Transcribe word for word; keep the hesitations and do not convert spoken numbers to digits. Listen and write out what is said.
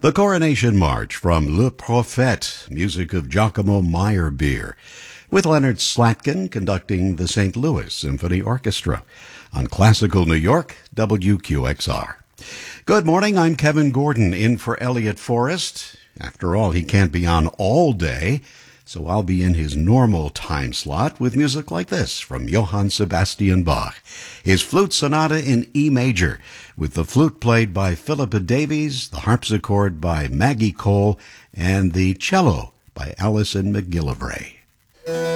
The Coronation March from Le Prophète, music of Giacomo Meyerbeer, with Leonard Slatkin conducting the Saint Louis Symphony Orchestra on Classical New York, W Q X R. Good morning, I'm Kevin Gordon, in for Elliot Forrest. After all, he can't be on all day, so I'll be in his normal time slot with music like this from Johann Sebastian Bach. His Flute Sonata in E major, with the flute played by Philippa Davies, the harpsichord by Maggie Cole, and the cello by Alison McGillivray.